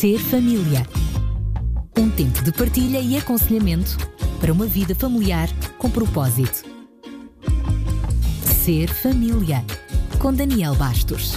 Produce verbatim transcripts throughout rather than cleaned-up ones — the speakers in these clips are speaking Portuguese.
Ser família. Um tempo de partilha e aconselhamento para uma vida familiar com propósito. Ser família. Com Daniel Bastos.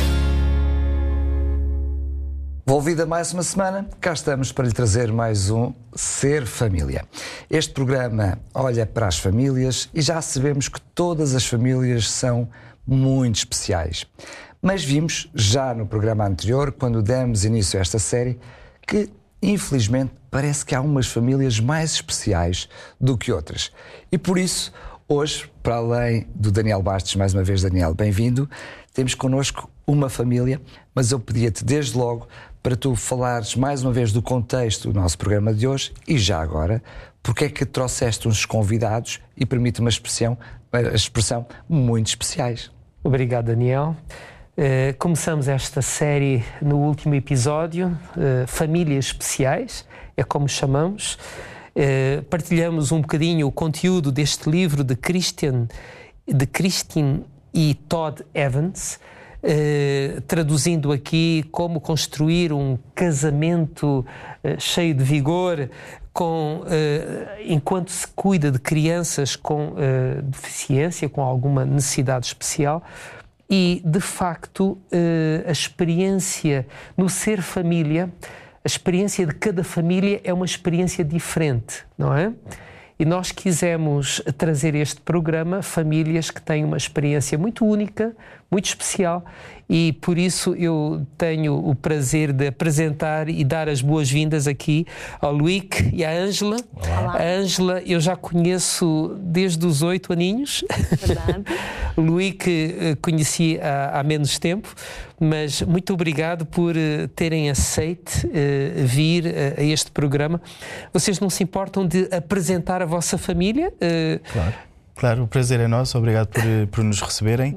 Volvida mais uma semana, cá estamos para lhe trazer mais um Ser Família. Este programa olha para as famílias e já sabemos que todas as famílias são muito especiais. Mas vimos já no programa anterior, quando demos início a esta série, que infelizmente parece que há umas famílias mais especiais do que outras. E por isso, hoje, para além do Daniel Bastos, mais uma vez Daniel, bem-vindo, temos connosco uma família, mas eu pedia-te desde logo para tu falares mais uma vez do contexto do nosso programa de hoje e já agora, porque é que trouxeste uns convidados e permite uma expressão, uma expressão muito especiais. Obrigado, Daniel. Uh, começamos esta série no último episódio, uh, Famílias Especiais, é como chamamos. Uh, partilhamos um bocadinho o conteúdo deste livro de Christian, de Christine e Todd Evans, uh, traduzindo aqui como construir um casamento uh, cheio de vigor, com, uh, enquanto se cuida de crianças com uh, deficiência, com alguma necessidade especial. E, de facto, a experiência no ser família, a experiência de cada família é uma experiência diferente, não é? E nós quisemos trazer este programa famílias que têm uma experiência muito única, muito especial, e por isso eu tenho o prazer de apresentar e dar as boas-vindas aqui ao Luíque e à Ângela. Olá. A Ângela eu já conheço desde os oito aninhos. Verdade. O Luíque conheci há, há menos tempo, mas muito obrigado por uh, terem aceito uh, vir uh, a este programa. Vocês não se importam de apresentar a vossa família? Uh, claro. Claro, o prazer é nosso, obrigado por, por nos receberem.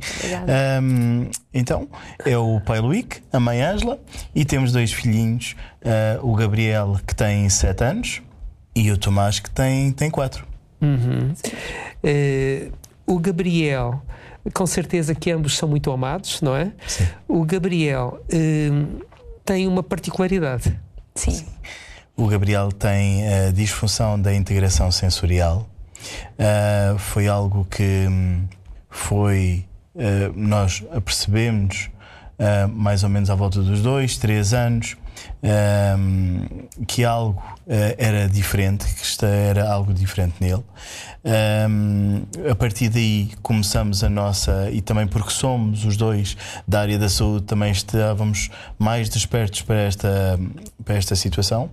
Um, então, é o pai Luíque, a mãe Ângela, e temos dois filhinhos, uh, o Gabriel, que tem sete anos, e o Tomás, que tem, tem quatro. Uhum. Uh, o Gabriel, com certeza que ambos são muito amados, não é? Sim. O Gabriel uh, tem uma particularidade. Sim. Sim. O Gabriel tem a disfunção da integração sensorial. Uh, foi algo que um, foi uh, nós apercebemos uh, mais ou menos à volta dos dois, três anos um, que algo uh, era diferente, que isto era algo diferente nele. Um, a partir daí começamos a nossa, e também porque somos os dois da área da saúde, também estávamos mais despertos para esta, para esta situação.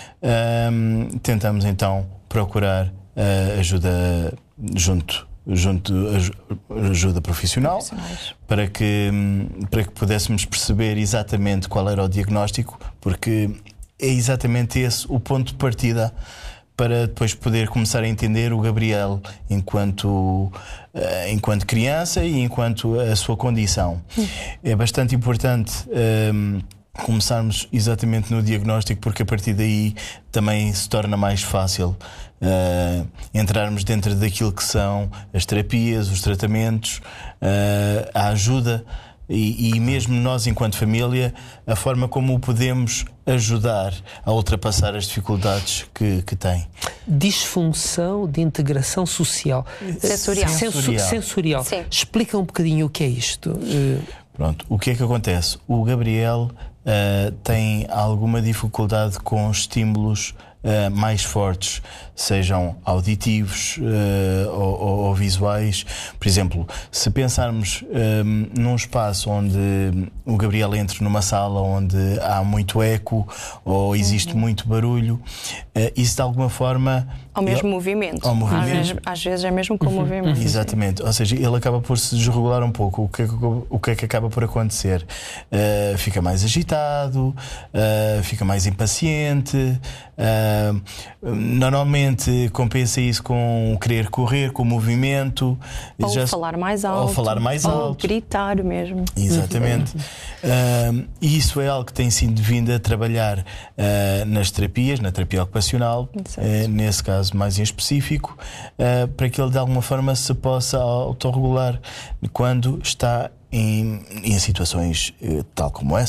Um, tentamos então procurar Uh, ajuda junto, junto ajuda profissional para que, para que pudéssemos perceber exatamente qual era o diagnóstico, porque é exatamente esse o ponto de partida para depois poder começar a entender o Gabriel enquanto, uh, enquanto criança e enquanto a sua condição. Hum. É bastante importante um, começarmos exatamente no diagnóstico, porque a partir daí também se torna mais fácil Uh, entrarmos dentro daquilo que são as terapias, os tratamentos, uh, a ajuda e, e mesmo nós enquanto família, a forma como o podemos ajudar a ultrapassar as dificuldades que, que tem. Disfunção de integração social. Sensorial. Sensu- sensorial. Sim. Explica um bocadinho o que é isto. Uh... Pronto, o que é que acontece? O Gabriel uh, tem alguma dificuldade com estímulos Uh, mais fortes, sejam auditivos uh, ou, ou, ou visuais. Por exemplo, se pensarmos um, num espaço onde o Gabriel entra numa sala onde há muito eco ou existe uhum. muito barulho, uh, isso de alguma forma... Ao mesmo ele, movimento. Ao movimento. Às vezes, às vezes é mesmo com o uhum. movimento. Exatamente. Ou seja, ele acaba por se desregular um pouco. O que é que, o que, é que acaba por acontecer? Uh, fica mais agitado, uh, fica mais impaciente. Uh, normalmente compensa isso com querer correr, com o movimento. Ou Já, falar mais alto. Ou falar mais ou alto. gritar mesmo. Exatamente. Uh, e isso é algo que tem sido vindo a trabalhar uh, nas terapias, na terapia ocupacional, uh, nesse caso mais em específico, uh, para que ele de alguma forma se possa autorregular quando está em, em situações uh, tal como essa.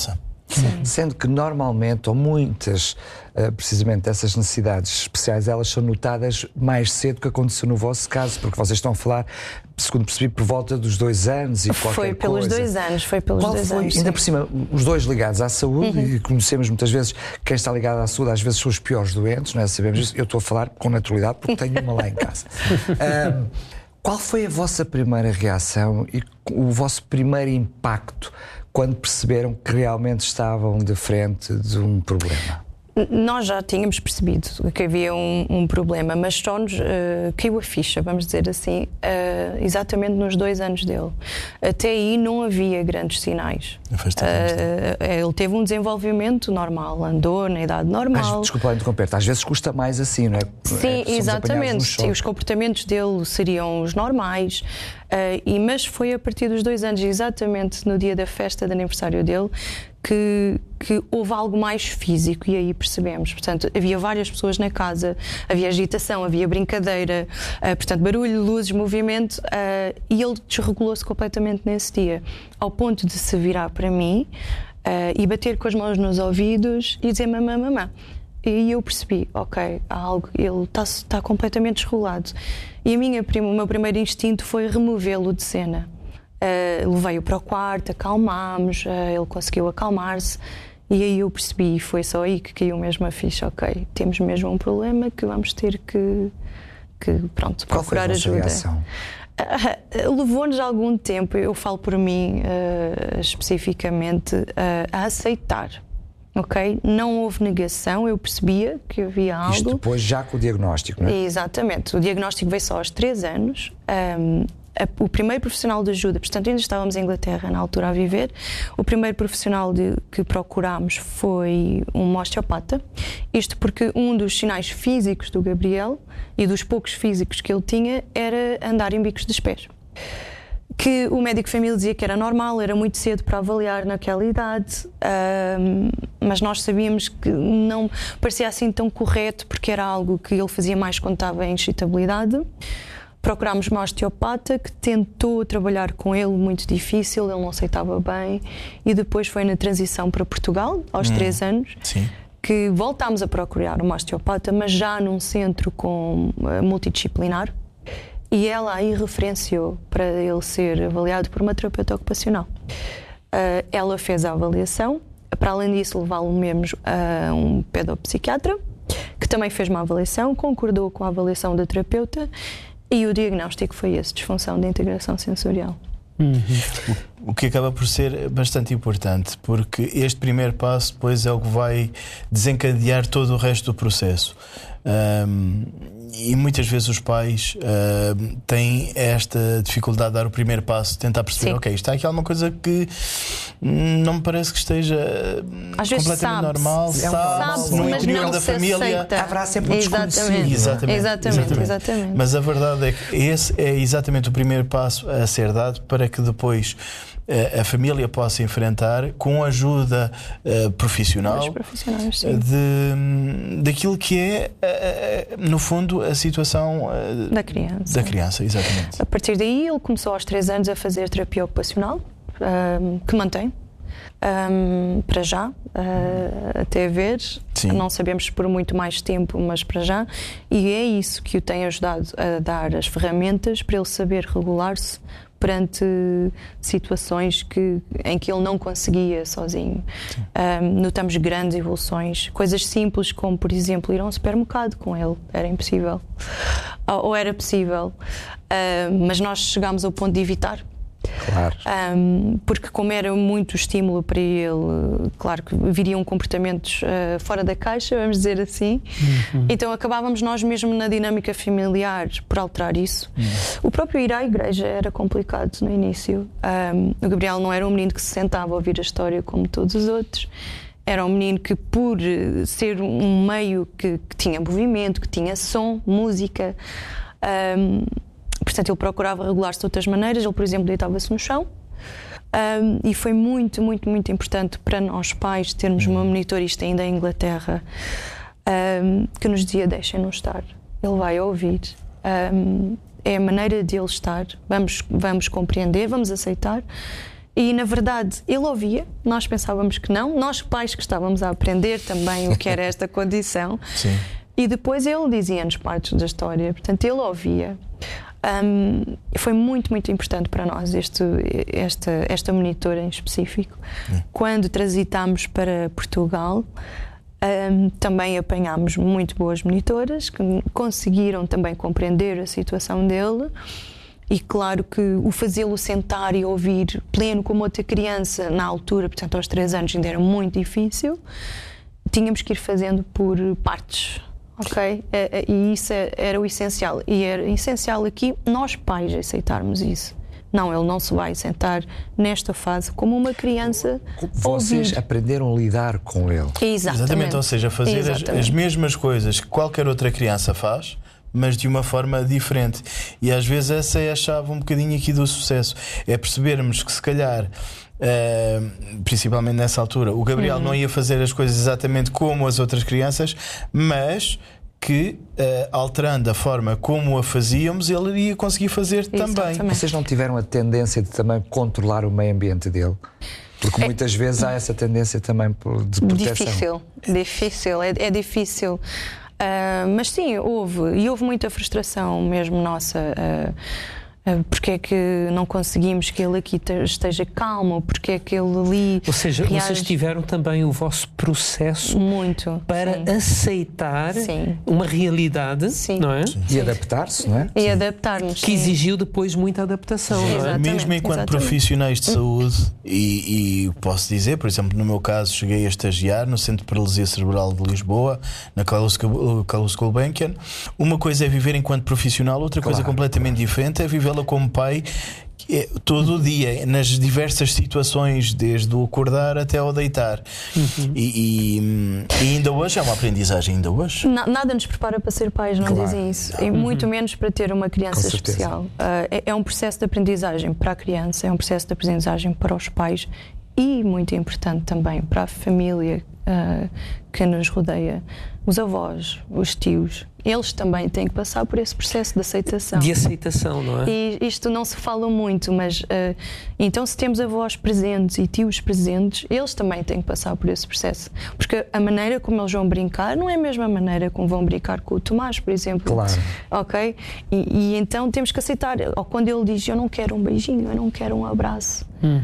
Sim. Sendo que normalmente, ou muitas, uh, precisamente dessas necessidades especiais, elas são notadas mais cedo que aconteceu no vosso caso, porque vocês estão a falar, segundo percebi, por volta dos dois anos e qualquer Foi pelos coisa. dois anos, foi pelos Qual dois foi, anos. ainda sim. por cima, os dois ligados à saúde, uhum. e conhecemos muitas vezes quem está ligado à saúde, às vezes são os piores doentes, não é? Sabemos isso. Eu estou a falar com naturalidade porque tenho uma lá em casa. Um, qual foi a vossa primeira reação e o vosso primeiro impacto quando perceberam que realmente estavam de frente de um problema? Nós já tínhamos percebido que havia um, um problema, mas só nos uh, caiu a ficha, vamos dizer assim, uh, exatamente nos dois anos dele. Até aí não havia grandes sinais. Uh, ele teve um desenvolvimento normal, andou na idade normal. Mas, desculpa interromper, às vezes custa mais assim, não é? Sim, é, exatamente. Sim, os comportamentos dele seriam os normais, uh, e, mas foi a partir dos dois anos, exatamente no dia da festa de aniversário dele, Que, que houve algo mais físico, e aí percebemos. Portanto, havia várias pessoas na casa, havia agitação, havia brincadeira, uh, portanto, barulho, luzes, movimento, uh, e ele desregulou-se completamente nesse dia, ao ponto de se virar para mim uh, e bater com as mãos nos ouvidos e dizer mamã, mamã. E aí eu percebi, ok, há algo, ele está tá completamente desregulado. E a minha, o meu primeiro instinto foi removê-lo de cena. Uh, levei-o para o quarto, acalmámos, uh, ele conseguiu acalmar-se, e aí eu percebi, foi só aí que caiu mesmo a ficha, ok, temos mesmo um problema que vamos ter que, que pronto, Qual procurar foi a vossa ajuda. reação? Uh, levou-nos algum tempo, eu falo por mim uh, especificamente, uh, a aceitar. Ok? Não houve negação, eu percebia que havia algo. Isto depois já com o diagnóstico, não é? Exatamente, o diagnóstico veio só aos três anos. Um, O primeiro profissional de ajuda, portanto ainda estávamos em Inglaterra na altura a viver, o primeiro profissional de, que procurámos foi um osteopata, isto porque um dos sinais físicos do Gabriel e dos poucos físicos que ele tinha era andar em bicos dos pés. Que o médico de família dizia que era normal, era muito cedo para avaliar naquela idade, um, mas nós sabíamos que não parecia assim tão correto, porque era algo que ele fazia mais quando estava em excitabilidade. Procurámos uma osteopata que tentou trabalhar com ele, muito difícil, ele não aceitava bem, e depois foi na transição para Portugal, aos hum, três anos, sim. que voltámos a procurar uma osteopata, mas já num centro com, uh, multidisciplinar, e ela aí referenciou para ele ser avaliado por uma terapeuta ocupacional. Uh, ela fez a avaliação, para além disso levá-lo mesmo a um pedopsiquiatra, que também fez uma avaliação, concordou com a avaliação da terapeuta, e o diagnóstico foi esse, disfunção de integração sensorial. Uhum. O, o que acaba por ser bastante importante, porque este primeiro passo depois é o que vai desencadear todo o resto do processo. Um, e muitas vezes os pais uh, têm esta dificuldade de dar o primeiro passo, tentar perceber, Sim. ok, está aqui alguma coisa que não me parece que esteja Às completamente sabe-se. normal, sabe-se, no mas interior não da se família aceita. Haverá sempre um Exatamente. desconhecido. Exatamente, Exatamente, exatamente. exatamente. Mas a verdade é que esse é exatamente o primeiro passo a ser dado para que depois a família possa enfrentar, com a ajuda uh, profissional, profissionais, sim. de, daquilo que é, uh, no fundo, a situação uh, da criança. Da criança, exatamente. A partir daí, ele começou aos três anos a fazer terapia ocupacional, um, que mantém, um, para já, uh, até ver. Sim. Não sabemos por muito mais tempo, mas para já. E é isso que o tem ajudado a dar as ferramentas para ele saber regular-se perante situações que, em que ele não conseguia sozinho. Um, notamos grandes evoluções, coisas simples como, por exemplo, ir a um supermercado com ele, era impossível, ou, ou era possível, uh, mas nós chegámos ao ponto de evitar. Claro. Um, porque como era muito estímulo para ele, claro que viriam comportamentos uh, fora da caixa, vamos dizer assim, uhum. Então acabávamos nós mesmo na dinâmica familiar por alterar isso. Uhum. O próprio ir à igreja era complicado no início. Um, o Gabriel não era um menino que se sentava a ouvir a história como todos os outros. Era um menino que, por ser um meio que, que tinha movimento, que tinha som, música, um, portanto, ele procurava regular-se de outras maneiras. Ele, por exemplo, deitava-se no chão. Um, e foi muito, muito, muito importante para nós pais termos uma monitorista ainda em Inglaterra, um, que nos dizia: deixem-no estar, ele vai ouvir. Um, é a maneira de ele estar. Vamos, vamos compreender, vamos aceitar. E na verdade ele ouvia, nós pensávamos que não, nós pais que estávamos a aprender também o que era esta condição. Sim. E depois ele dizia-nos partes da história, portanto ele ouvia. Um, foi muito, muito importante para nós este, esta, esta monitora em específico. Hum. Quando transitámos para Portugal, um, também apanhámos muito boas monitoras que conseguiram também compreender a situação dele. E claro que o fazê-lo sentar e ouvir pleno como outra criança na altura, portanto aos três anos ainda era muito difícil, tínhamos que ir fazendo por partes, ok? E isso era o essencial. E era essencial aqui nós pais aceitarmos isso. Não, ele não se vai sentar nesta fase como uma criança. Vocês ouvir. Aprenderam a lidar com ele. Exatamente. Exatamente, ou seja, fazer as, as mesmas coisas que qualquer outra criança faz, mas de uma forma diferente. E às vezes essa é a chave um bocadinho aqui do sucesso. É percebermos que se calhar, uh, principalmente nessa altura, o Gabriel uhum. não ia fazer as coisas exatamente como as outras crianças, mas que uh, alterando a forma como a fazíamos, ele iria conseguir fazer Exatamente. também. Vocês não tiveram a tendência de também controlar o meio ambiente dele? Porque muitas é, vezes há essa tendência também de proteção. Difícil, difícil, é, é difícil. Uh, mas sim, houve, e houve muita frustração mesmo nossa. Uh, uh, porque é que não conseguimos que ele aqui esteja calmo? Porque é que ele ali. Ou seja, reage... vocês tiveram também o vosso processo muito para sim. aceitar sim. uma realidade, sim. não é? Sim. E adaptar-se, não é? E adaptar-nos. Que sim. exigiu depois muita adaptação, Sim, não é? exatamente, Mesmo enquanto exatamente. profissionais de saúde, e, e posso dizer, por exemplo, no meu caso, cheguei a estagiar no Centro de Paralisia Cerebral de Lisboa, na Carlos Gulbenkian. Uma coisa é viver enquanto profissional, outra coisa Claro, completamente claro. diferente é vivê-la como pai. É, todo o dia, nas diversas situações, desde o acordar até ao deitar. Uhum. E, e, e ainda hoje é uma aprendizagem, ainda hoje. Na, nada nos prepara para ser pais, não Claro. dizem isso. E muito menos para ter uma criança especial. Uh, é, é um processo de aprendizagem para a criança, é um processo de aprendizagem para os pais e, muito importante também, para a família uh, que nos rodeia. Os avós, os tios, eles também têm que passar por esse processo de aceitação. De aceitação, não é? E isto não se fala muito, mas uh, então se temos avós presentes e tios presentes, eles também têm que passar por esse processo. Porque a maneira como eles vão brincar não é a mesma maneira como vão brincar com o Tomás, por exemplo. Claro. Ok? E, e então temos que aceitar. Ou quando ele diz, eu não quero um beijinho, eu não quero um abraço. Uhum.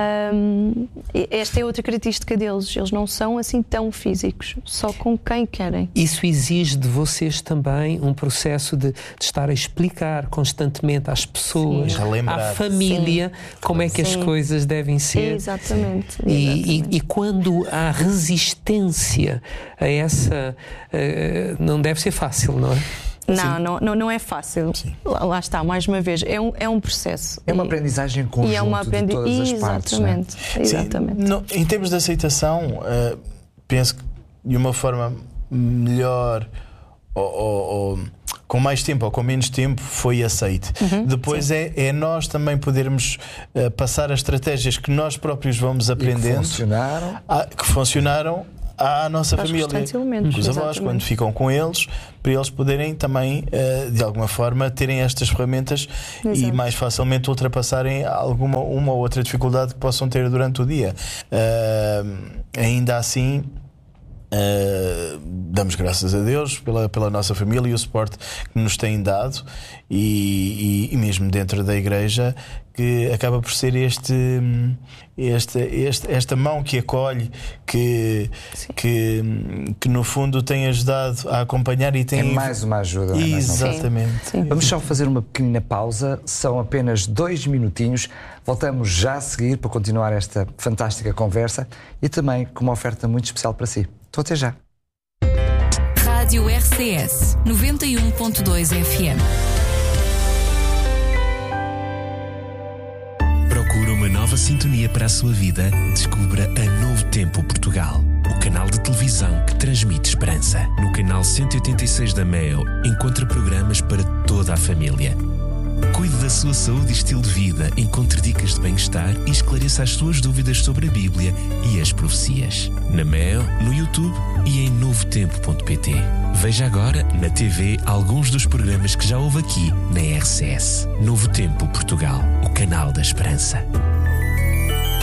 Um, esta é outra característica deles. Eles não são assim tão físicos, só com quem querem. Isso exige de vocês também um processo de, de estar a explicar constantemente às pessoas, Sim. à família, Sim. como é que Sim. as coisas devem ser. Exatamente. E, Exatamente. e, e quando há resistência a essa, uh, não deve ser fácil, não é? Não, não, não, não é fácil. Lá, lá está, mais uma vez, é um, é um processo. É uma E- aprendizagem conjunta e é uma aprendi... de todas as partes, não é? Exatamente, exatamente. Sim, no- em termos de aceitação, uh, penso que de uma forma melhor ou, ou- ou com mais tempo ou com menos tempo foi aceite. Uhum, Depois é, é nós também podermos uh, passar as estratégias que nós próprios vamos E que aprendendo, funcionaram. a- que funcionaram à nossa Aos família. restantes elementos, Os avós, exatamente. quando ficam com eles, para eles poderem também, uh, de alguma forma, terem estas ferramentas e Exato. mais facilmente ultrapassarem alguma uma ou outra dificuldade que possam ter durante o dia. Uh, ainda assim, Uh, damos graças a Deus pela, pela nossa família e o suporte que nos têm dado, e, e, e mesmo dentro da igreja, que acaba por ser este, este, este esta mão que acolhe, que, que, que no fundo tem ajudado a acompanhar e tem É mais uma ajuda. não é? Mais uma- exatamente. Sim. Vamos só fazer uma pequenina pausa, são apenas dois minutinhos. Voltamos já a seguir para continuar esta fantástica conversa e também com uma oferta muito especial para si. Estou até já. Rádio R C S noventa e um ponto dois F M. Procura uma nova sintonia para a sua vida? Descubra a Novo Tempo Portugal, o canal de televisão que transmite esperança. No canal cento e oitenta e seis da Meo, encontra programas para toda a família. Cuide da sua saúde e estilo de vida, encontre dicas de bem-estar e esclareça as suas dúvidas sobre a Bíblia e as profecias. Na Meo, no YouTube e em novo tempo ponto pt. Veja agora na T V alguns dos programas que já houve aqui na R C S. Novo Tempo Portugal, o canal da esperança.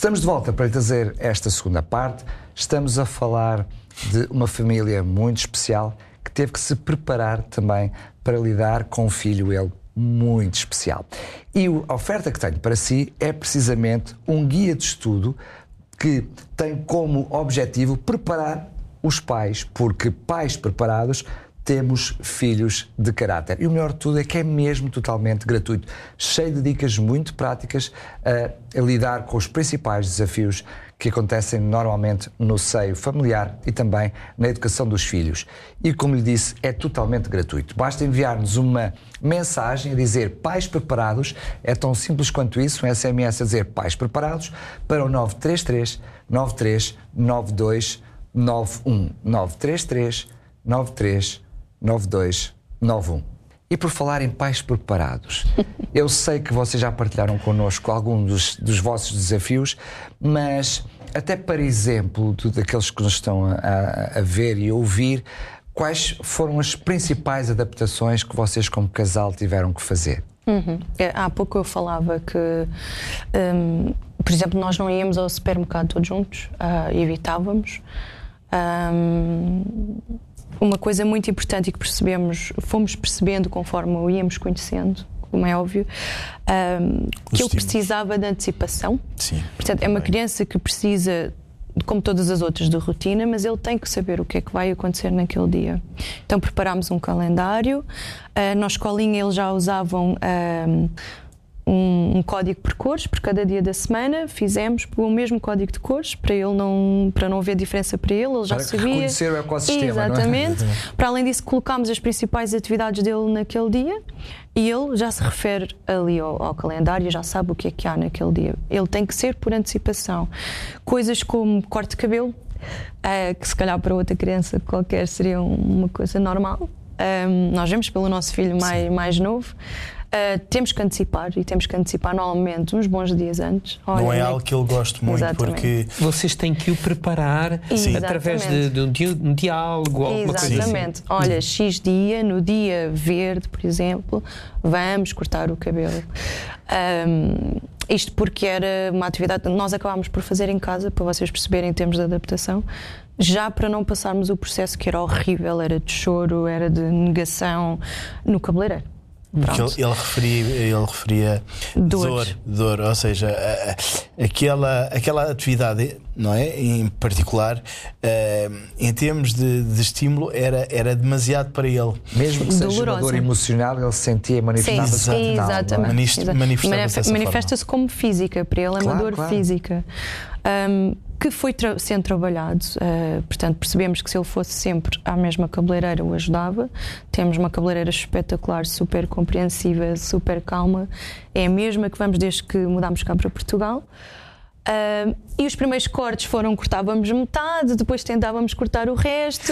Estamos de volta para lhe trazer esta segunda parte. Estamos a falar de uma família muito especial que teve que se preparar também para lidar com um filho, ele, muito especial. E a oferta que tenho para si é precisamente um guia de estudo que tem como objetivo preparar os pais, porque pais preparados temos filhos de caráter. E o melhor de tudo é que é mesmo totalmente gratuito, cheio de dicas muito práticas a, a lidar com os principais desafios que acontecem normalmente no seio familiar e também na educação dos filhos. E como lhe disse, é totalmente gratuito. Basta enviar-nos uma mensagem a dizer pais preparados, é tão simples quanto isso, um S M S a dizer pais preparados, para o nove três três, nove três nove dois nove um. nove três três, nove três nove dois nove um. E por falar em pais preparados, eu sei que vocês já partilharam connosco alguns dos, dos vossos desafios, mas até para exemplo de, daqueles que nos estão a, a ver e a ouvir, quais foram as principais adaptações que vocês como casal tiveram que fazer? Uhum. Há pouco eu falava que, um, por exemplo, nós não íamos ao supermercado todos juntos, uh, evitávamos. Um, Uma coisa muito importante e que percebemos, fomos percebendo conforme o íamos conhecendo, como é óbvio, um, que ele precisava de antecipação. Sim. Portanto, é uma criança que precisa, como todas as outras, de rotina, mas ele tem que saber o que é que vai acontecer naquele dia. Então preparámos um calendário. Uh, na escolinha eles já usavam um, um, um código por cores, por cada dia da semana. Fizemos o mesmo código de cores para ele não, para não haver diferença para ele, ele já para sabia. reconhecer o ecossistema. Exatamente. Não é? Para além disso, colocámos as principais atividades dele naquele dia e ele já se refere ali ao, ao calendário, já sabe o que é que há naquele dia. Ele tem que ser por antecipação. Coisas como corte de cabelo, uh, que se calhar para outra criança qualquer seria uma coisa normal. Um, nós vemos pelo nosso filho mais, mais novo. Uh, temos que antecipar e temos que antecipar normalmente uns bons dias antes. Olha, não é, é algo que... que eu gosto muito. Exatamente. Porque vocês têm que o preparar. Sim. Através de, de, um, di um diálogo ou alguma coisa. Exatamente. Olha, X dia, no dia verde, por exemplo, vamos cortar o cabelo. Um, isto porque era uma atividade que nós acabámos por fazer em casa, para vocês perceberem em termos de adaptação, já para não passarmos o processo que era horrível, era de choro, era de negação no cabeleireiro. Porque ele, ele referia, ele referia dor, dor, ou seja, a, a, aquela, aquela atividade, não é? Em particular, uh, em termos de, de estímulo, era, era demasiado para ele. Mesmo que seja dolorosa. Uma dor emocional, ele sentia, manifestava-se. Sim, exatamente. Manifestava-se Manifesta-se como física, para ele é claro, uma dor claro. física. Um, que foi tra sendo trabalhado, uh, portanto percebemos que se ele fosse sempre à mesma cabeleireira o ajudava. Temos uma cabeleireira espetacular, super compreensiva, super calma, é a mesma que vamos desde que mudámos cá para Portugal. Uh, e os primeiros cortes foram, cortávamos metade, depois tentávamos cortar o resto.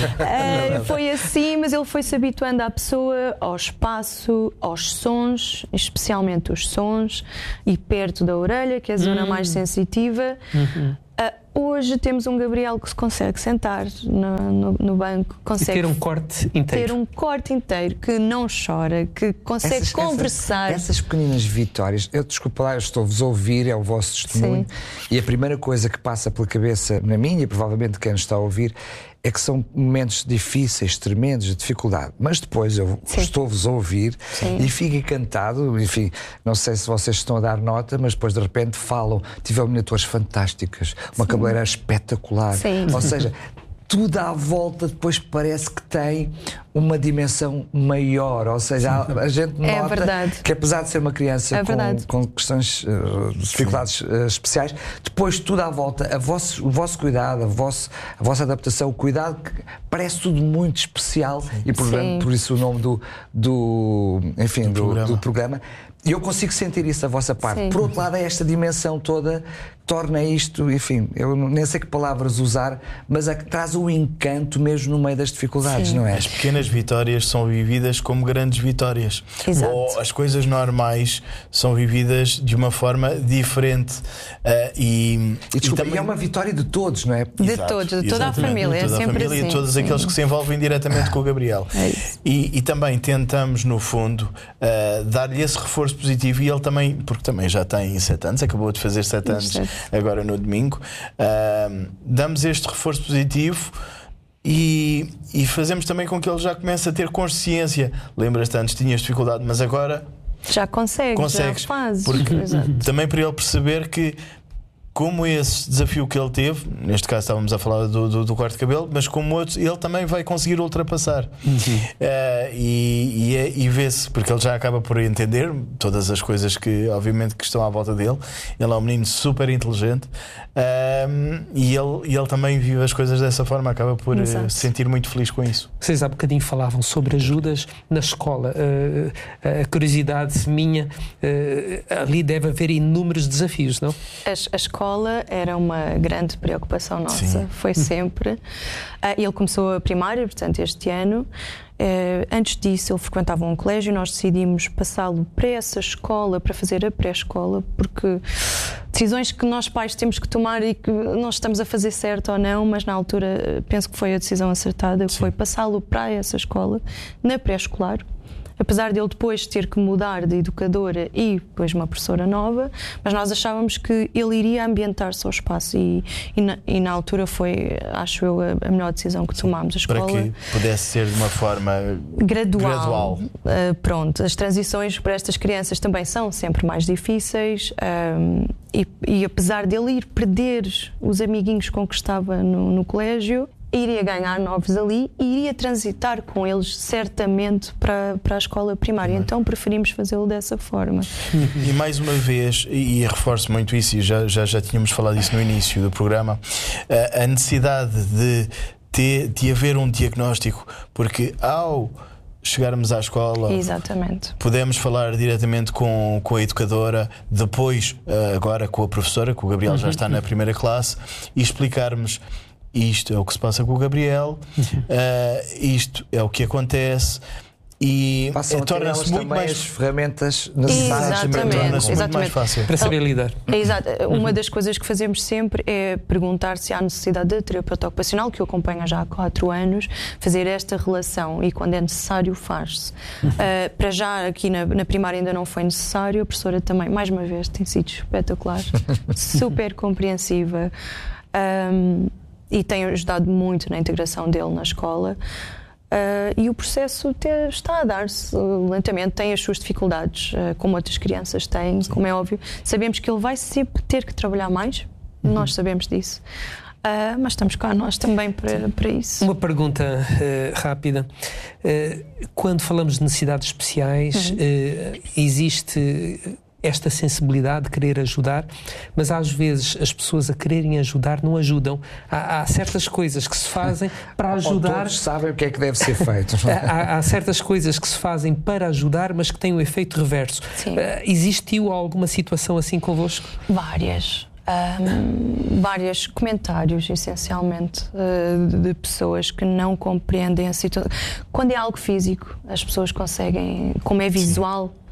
Uh, foi assim, mas ele foi se habituando à pessoa, ao espaço, aos sons, especialmente os sons, e perto da orelha, que é a zona hum. mais sensitiva. Uhum. Uh, hoje temos um Gabriel que se consegue sentar no, no, no banco, consegue e ter um corte inteiro. Ter um corte inteiro, que não chora, que consegue essas, conversar. Essas, essas pequeninas vitórias, eu desculpa lá, eu estou-vos a ouvir, é o vosso testemunho. Sim. E a primeira coisa que passa pela cabeça, na minha e provavelmente quem nos está a ouvir, é que são momentos difíceis, tremendos, de dificuldade. Mas depois eu estou-vos a ouvir Sim. e fico encantado. Enfim, não sei se vocês estão a dar nota, mas depois de repente falam. Tive miniaturas fantásticas, uma Sim. cabeleireira espetacular. Sim. Ou seja, tudo à volta depois parece que tem uma dimensão maior, ou seja, a, a gente nota é que apesar de ser uma criança é com, com questões, uh, dificuldades uh, especiais, depois tudo à volta, a vosso, o vosso cuidado, a, vosso, a vossa adaptação, o cuidado, que parece tudo muito especial. Sim. E por, por isso o nome do, do, enfim, do, do, programa. do programa. E eu consigo sentir isso da vossa parte. Sim. Por outro lado, é esta dimensão toda que torna isto, enfim, eu nem sei que palavras usar, mas a que traz o encanto mesmo no meio das dificuldades, Sim. não é? As pequenas vitórias são vividas como grandes vitórias. Exato. Ou as coisas normais são vividas de uma forma diferente. Uh, e, e, desculpa, e também é uma vitória de todos, não é? De Exato. todos, de toda a família. De toda é a família assim. e todos Sim. aqueles que se envolvem diretamente com o Gabriel. É e, e também tentamos, no fundo, uh, dar-lhe esse reforço positivo, e ele também, porque também já tem sete anos, acabou de fazer sete anos agora no domingo. Uh, damos este reforço positivo e, e fazemos também com que ele já comece a ter consciência. Lembras-te, antes tinhas dificuldade, mas agora já consegue, consegues, já faz. Porque Exato. Também para ele perceber que, como esse desafio que ele teve, neste caso estávamos a falar do, do, do corte de cabelo, mas como outros, ele também vai conseguir ultrapassar. Uhum. Uh, e, e, e vê-se, porque ele já acaba por entender todas as coisas que, obviamente, que estão à volta dele. Ele é um menino super inteligente, uh, e ele, e ele também vive as coisas dessa forma, acaba por uh, se sentir muito feliz com isso. Vocês há bocadinho falavam sobre ajudas na escola. Uh, a curiosidade minha, uh, ali deve haver inúmeros desafios, não? As, a escola era uma grande preocupação nossa. Sim. Foi sempre. Ele começou a primária, portanto, este ano. Antes disso, ele frequentava um colégio. Nós decidimos passá-lo para essa escola, para fazer a pré-escola, porque decisões que nós pais temos que tomar e que nós estamos a fazer certo ou não, mas na altura penso que foi a decisão acertada. Sim. Foi passá-lo para essa escola, na pré-escolar. Apesar de ele depois ter que mudar de educadora e depois uma professora nova, mas nós achávamos que ele iria ambientar-se ao espaço e, e, na, e na altura foi, acho eu, a, a melhor decisão que tomámos. A escola, para que pudesse ser de uma forma gradual. gradual. Uh, pronto, as transições para estas crianças também são sempre mais difíceis, um, e, e apesar dele ir perder os amiguinhos com que estava no, no colégio, iria ganhar novos ali e iria transitar com eles certamente para, para a escola primária. Então preferimos fazê-lo dessa forma. E mais uma vez, e reforço muito isso, e já, já, já tínhamos falado isso no início do programa, a, a necessidade de, ter, de haver um diagnóstico, porque ao chegarmos à escola, exatamente, podemos falar diretamente com, com a educadora, depois agora com a professora, que o Gabriel já está na primeira classe, e explicarmos: isto é o que se passa com o Gabriel, uh, isto é o que acontece, e é, torna-se muito mais as ferramentas necessárias, exatamente, muito mais fácil para saber lidar. Exato. Uma das coisas que fazemos sempre é perguntar se há necessidade de terapeuta ocupacional, que eu acompanho já há quatro anos, fazer esta relação, e quando é necessário faz-se. Uh, para já aqui na, na primária ainda não foi necessário. A professora também, mais uma vez, tem sido espetacular, super compreensiva. Um, E tem ajudado muito na integração dele na escola. Uh, e o processo te, está a dar-se uh, lentamente. Tem as suas dificuldades, uh, como outras crianças têm. Sim. Como é óbvio. Sabemos que ele vai sempre ter que trabalhar mais. Uhum. Nós sabemos disso. Uh, mas estamos cá nós também para, para isso. Uma pergunta uh, rápida. Uh, quando falamos de necessidades especiais, uhum. uh, existe esta sensibilidade de querer ajudar, mas às vezes as pessoas a quererem ajudar não ajudam. Há, há certas coisas que se fazem para ajudar. Todos sabem o que é que deve ser feito. há, há certas coisas que se fazem para ajudar, mas que têm um efeito reverso. Sim. Uh, existiu alguma situação assim convosco? Várias. Um, vários comentários, essencialmente, uh, de, de pessoas que não compreendem a situação. Quando é algo físico, as pessoas conseguem, como é visual. Sim.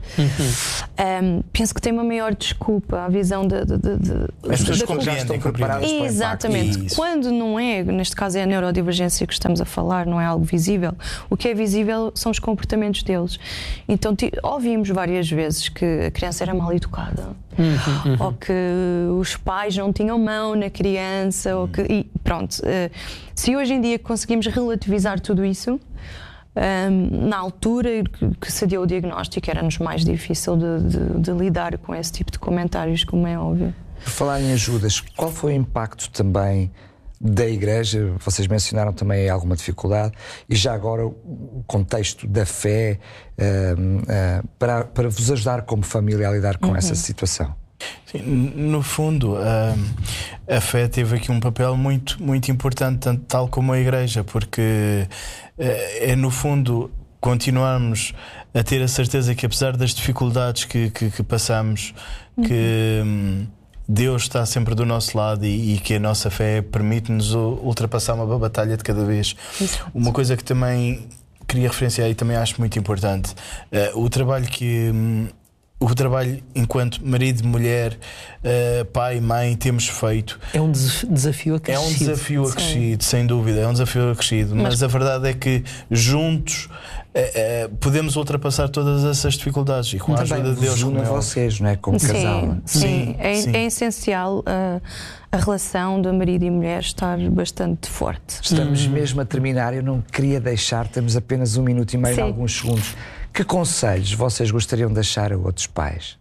Uhum. Um, penso que tem uma maior desculpa a visão de, de, de, de as pessoas compreendem, preparadas para o exatamente. Quando não é, neste caso é a neurodivergência que estamos a falar, não é algo visível. O que é visível são os comportamentos deles. Então ouvimos várias vezes que a criança era mal educada, uhum, uhum. ou que os pais não tinham mão na criança, uhum. ou que, e pronto, uh, se hoje em dia conseguimos relativizar tudo isso, Um, na altura que, que se deu o diagnóstico era-nos mais difícil de, de, de lidar com esse tipo de comentários, como é óbvio. Por falar em ajudas, qual foi o impacto também da Igreja? Vocês mencionaram também alguma dificuldade, e já agora o contexto da fé uh, uh, para, para vos ajudar como família a lidar com uhum. essa situação. Sim, no fundo, a, a fé teve aqui um papel muito, muito importante, tanto, tal como a Igreja, porque é, no fundo, continuarmos a ter a certeza que, apesar das dificuldades que, que, que passamos, uhum. que hum, Deus está sempre do nosso lado, e, e que a nossa fé permite-nos ultrapassar uma batalha de cada vez. Exato. Uma coisa que também queria referenciar e também acho muito importante, uh, o trabalho que... Hum, o trabalho enquanto marido, mulher, uh, pai, mãe temos feito. É um des- desafio acrescido. É um desafio acrescido, sem dúvida, é um desafio acrescido. Mas, mas a verdade é que juntos uh, uh, podemos ultrapassar todas essas dificuldades e com a ajuda de Deus. Como vocês, não é? Como sim, casal. Sim, sim. É, sim. é essencial uh, a relação de marido e mulher estar bastante forte. Estamos hum. mesmo a terminar, eu não queria deixar, temos apenas um minuto e meio, sim. alguns segundos. Que conselhos vocês gostariam de deixar a outros pais?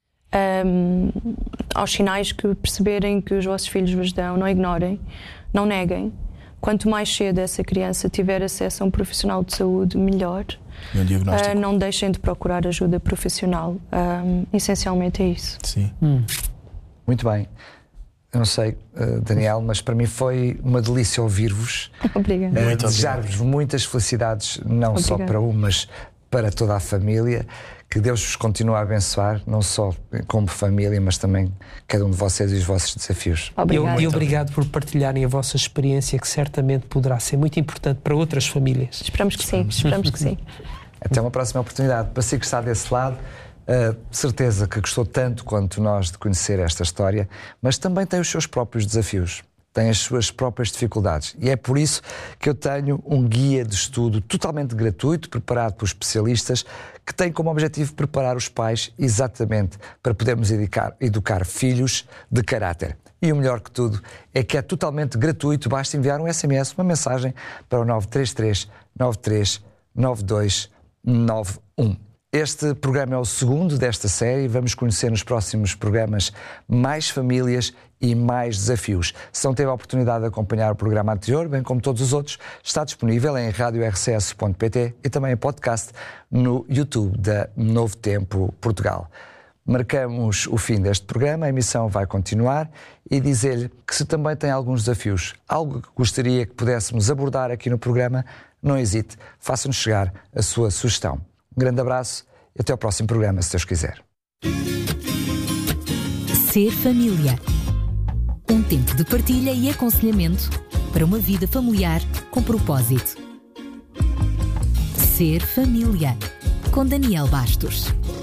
Um, aos sinais que perceberem que os vossos filhos vos dão, não ignorem, não neguem. Quanto mais cedo essa criança tiver acesso a um profissional de saúde, melhor. Um diagnóstico. Uh, não deixem de procurar ajuda profissional. Um, essencialmente é isso. Sim. Hum. Muito bem. Eu não sei, uh, Daniel, mas para mim foi uma delícia ouvir-vos. Obrigada. Uh, desejar-vos muitas felicidades, não Obrigada. só para um, mas para toda a família. Que Deus vos continue a abençoar, não só como família, mas também cada um de vocês e os vossos desafios. Obrigada. E obrigado por partilharem a vossa experiência, que certamente poderá ser muito importante para outras famílias. Esperamos que sim, esperamos que sim. Até uma próxima oportunidade. Para si que está desse lado, uh, certeza que gostou tanto quanto nós de conhecer esta história, mas também tem os seus próprios desafios. Tem as suas próprias dificuldades. E é por isso que eu tenho um guia de estudo totalmente gratuito, preparado por especialistas, que tem como objetivo preparar os pais exatamente para podermos educar, educar filhos de caráter. E o melhor que tudo é que é totalmente gratuito, basta enviar um S M S, uma mensagem para o nove três três, nove três nove dois nove um. Este programa é o segundo desta série. Vamos conhecer nos próximos programas mais famílias e mais desafios. Se não teve a oportunidade de acompanhar o programa anterior, bem como todos os outros, está disponível em rádio r c s ponto p t e também em podcast no YouTube da Novo Tempo Portugal. Marcamos o fim deste programa, a emissão vai continuar e dizer-lhe que se também tem alguns desafios, algo que gostaria que pudéssemos abordar aqui no programa, não hesite, faça-nos chegar a sua sugestão. Um grande abraço e até ao próximo programa, se Deus quiser. Ser família. Um tempo de partilha e aconselhamento para uma vida familiar com propósito. Ser família. Com Daniel Bastos.